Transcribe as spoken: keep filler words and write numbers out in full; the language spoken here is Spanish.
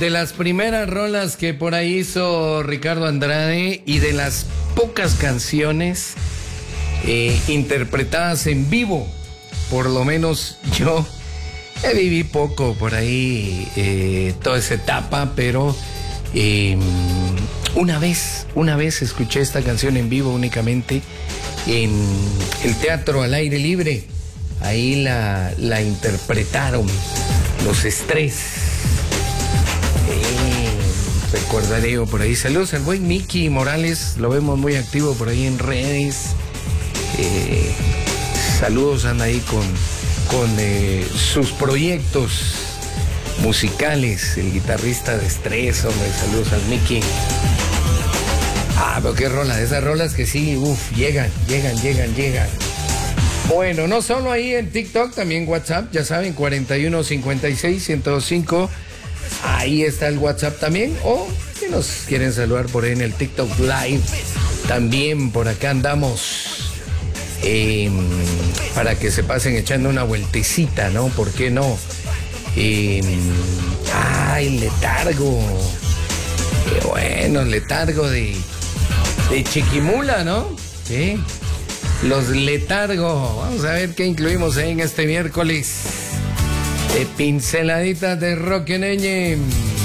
de las primeras rolas que por ahí hizo Ricardo Andrade y de las pocas canciones eh, interpretadas en vivo. Por lo menos yo eh, viví poco por ahí eh, toda esa etapa, pero eh, una vez, una vez escuché esta canción en vivo únicamente en el Teatro al Aire Libre. Ahí la, la interpretaron los Estrés. Eh, recordaré yo por ahí. Saludos al buen Mickey Morales, lo vemos muy activo por ahí en redes. Eh, saludos, anda ahí con, con eh, sus proyectos musicales, el guitarrista de Estrés, hombre, saludos al Mickey. Ah, pero qué rola, esas rolas que sí, uff, llegan, llegan, llegan, llegan. Bueno, no solo ahí en TikTok, también WhatsApp, ya saben, cuarenta y uno cincuenta y seis ciento cinco. Ahí está el WhatsApp también. O si nos quieren saludar por ahí en el TikTok Live, también por acá andamos. Eh, para que se pasen echando una vueltecita, ¿no? ¿Por qué no? Eh, ay, letargo. Qué bueno, letargo de, de Chiquimula, ¿no? Sí. Los Letargo. Vamos a ver qué incluimos ahí en este miércoles de pinceladitas de rock en Eñe.